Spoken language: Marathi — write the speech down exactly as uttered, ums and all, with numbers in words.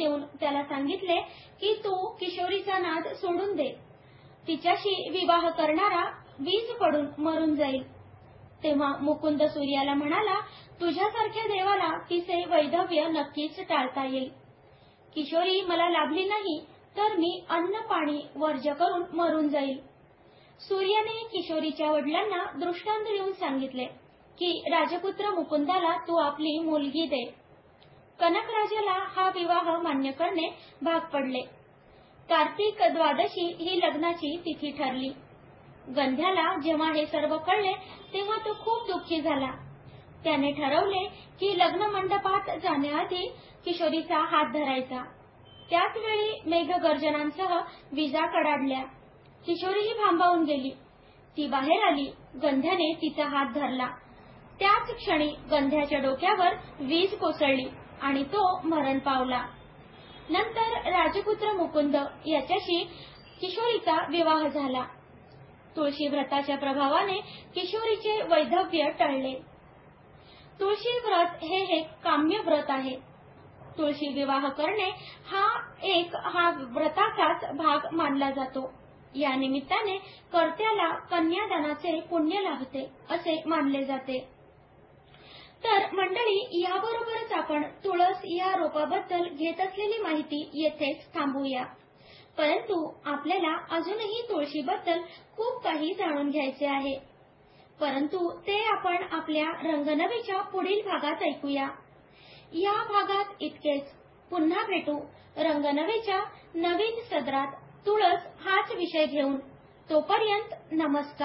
देऊन त्याला सांगितले की तू किशोरीचा नाद सोडून दे. तिच्याशी विवाह करणारा वीज पडून मरून जाईल. तेव्हा मुकुंद सूर्याला म्हणाला, तुझ्यासारख्या देवाला तिचे वैधव्य नक्कीच टाळता येईल. किशोरी मला लाभली नाही तर मी अन्न पाणी वर्ज्य करून मरून जाईल. सूर्याने किशोरीच्या वडिलांना दृष्टांत देऊन सांगितले की राजपुत्र मुकुंदाला तू आपली मुलगी दे. कनकराजाला हा विवाह मान्य करणे भाग पडले. कार्तिक द्वादशी ही लग्नाची तिथी ठरली. गंध्याला जेव्हा हे सर्व कळले तेव्हा तो खूप दुःखी झाला. त्याने ठरवले की लग्न मंडपात जाण्याआधी किशोरीचा हात धरायचा. त्याच वेळी मेघगर्जनांसह विजा कडाडल्या. किशोरीही भांबावून गेली. ती बाहेर आली. गंध्याने तिचा हात धरला. त्याच क्षणी गंध्याच्या डोक्यावर वीज कोसळली आणि तो मरण पावला. नंतर राजपुत्र मुकुंद याच्याशी किशोरीचा विवाह झाला. तुळशी व्रताच्या प्रभावाने किशोरीचे वैधव्य टळले. तुळशी व्रत हे एक काम्य व्रत आहे. तुळशी विवाह करणे हा एक हा व्रताचाच भाग मानला जातो. या निमित्ताने कर्त्याला कन्यादानाचे पुण्य लाभते असे मानले जाते. तर मंडळी, याबरोबरच आपण तुळस या रोपाबद्दल घेत असलेली माहिती येथेच थांबवूया. परंतु आपल्याला अजूनही तुळशीबद्दल खूप काही जाणून घ्यायचे आहे. परंतु ते आपण आपल्या रंगनवीच्या पुढील भागात ऐकूया. या भागात इतकेच. पुन्हा भेटू रंगनवीच्या नवीन सदरात तुळस हाच विषय घेऊन. तोपर्यंत नमस्कार.